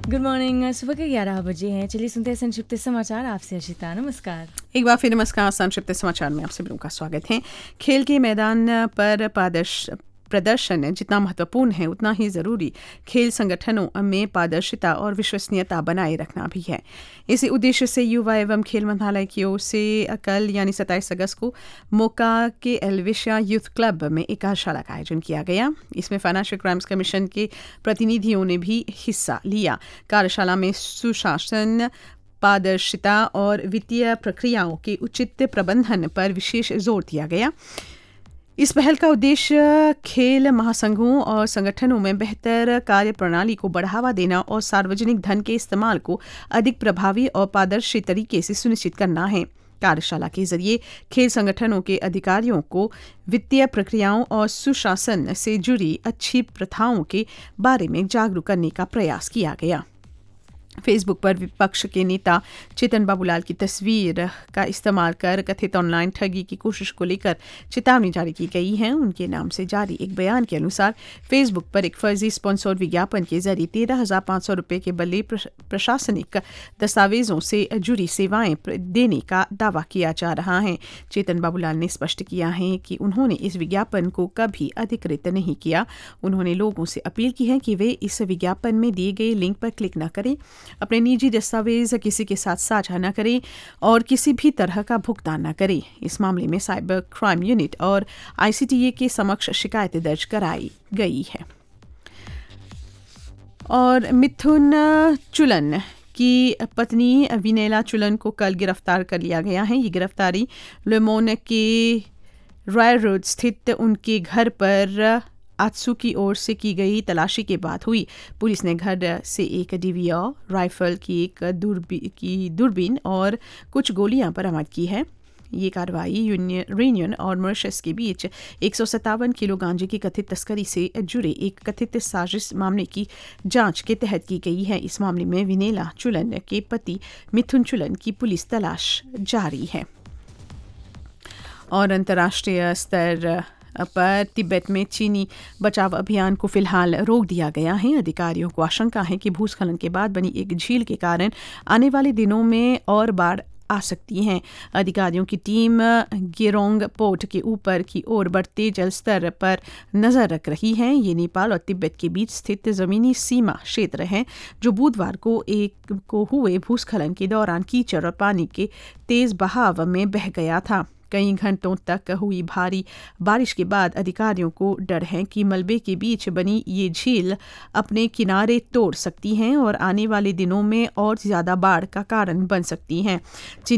Good morning. सुबह के 11 बजे हैं। चलिए सुनते हैं संक्षिप्त समाचार। आपसे अर्शिता, नमस्कार। एक बार फिर नमस्कार। संक्षिप्त समाचार में आप सभी का स्वागत है। खेल के मैदान पर प्रदर्शन जितना महत्वपूर्ण है उतना ही ज़रूरी खेल संगठनों में पारदर्शिता और विश्वसनीयता बनाए रखना भी है। इसी उद्देश्य से युवा एवं खेल मंत्रालय की ओर से कल यानी 27 अगस्त को मोका के एल्विशिया यूथ क्लब में एक कार्यशाला का आयोजन किया गया। इसमें फाइनेंशियल क्राइम्स कमीशन के प्रतिनिधियों ने भी हिस्सा लिया। कार्यशाला में सुशासन, पारदर्शिता और वित्तीय प्रक्रियाओं के उचित प्रबंधन पर विशेष जोर दिया गया। इस पहल का उद्देश्य खेल महासंघों और संगठनों में बेहतर कार्य प्रणाली को बढ़ावा देना और सार्वजनिक धन के इस्तेमाल को अधिक प्रभावी और पारदर्शी तरीके से सुनिश्चित करना है। कार्यशाला के जरिए खेल संगठनों के अधिकारियों को वित्तीय प्रक्रियाओं और सुशासन से जुड़ी अच्छी प्रथाओं के बारे में जागरूक करने का प्रयास किया गया। फेसबुक पर विपक्ष के नेता चेतन बाबूलाल की तस्वीर का इस्तेमाल कर कथित ऑनलाइन ठगी की कोशिश को लेकर चेतावनी जारी की गई है। उनके नाम से जारी एक बयान के अनुसार फेसबुक पर एक फर्जी स्पॉन्सर्ड विज्ञापन के जरिए 13,500 रुपये के बदले प्रशासनिक दस्तावेजों से जुड़ी सेवाएं देने का दावा किया जा रहा है। चेतन बाबूलाल ने स्पष्ट किया है कि उन्होंने इस विज्ञापन को कभी अधिकृत नहीं किया। उन्होंने लोगों से अपील की है कि वे इस विज्ञापन में दिए गए लिंक पर क्लिक न करें, अपने निजी दस्तावेज किसी के साथ साझा न करें और किसी भी तरह का भुगतान न करें। इस मामले में साइबर क्राइम यूनिट और ICTA के समक्ष शिकायत दर्ज कराई गई है। और मिथुन चुलन की पत्नी विनेला चुलन को कल गिरफ्तार कर लिया गया है। ये गिरफ्तारी लेमोन के रॉय रोड स्थित उनके घर पर आत्सू की ओर से की गई तलाशी के बाद हुई। पुलिस ने घर से एक DVR राइफल की एक दूरबीन और कुछ गोलियां बरामद की है। ये कार्रवाई यूनियन और मॉरिशस के बीच 157 किलो गांजे की कथित तस्करी से जुड़े एक कथित साजिश मामले की जांच के तहत की गई है। इस मामले में विनेला चुलन के पति मिथुन चुलन की पुलिस तलाश जारी है। और अंतर्राष्ट्रीय स्तर पर तिब्बत में चीनी बचाव अभियान को फिलहाल रोक दिया गया है। अधिकारियों को आशंका है कि भूस्खलन के बाद बनी एक झील के कारण आने वाले दिनों में और बाढ़ आ सकती हैं। अधिकारियों की टीम गेरोंग पोर्ट के ऊपर की ओर बढ़ते जल स्तर पर नजर रख रही है। ये नेपाल और तिब्बत के बीच स्थित जमीनी सीमा क्षेत्र है जो बुधवार को हुए भूस्खलन के दौरान कीचड़ और पानी के तेज बहाव में बह गया था। कई घंटों तक हुई भारी बारिश के बाद अधिकारियों को डर है कि मलबे के बीच बनी ये झील अपने किनारे तोड़ सकती हैं और आने वाले दिनों में और ज़्यादा बाढ़ का कारण बन सकती हैं।